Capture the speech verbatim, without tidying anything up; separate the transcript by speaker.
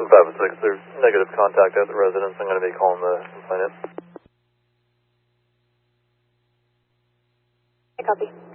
Speaker 1: is five oh six. There's negative contact at the residence. I'm going to be calling the complainant.
Speaker 2: I copy.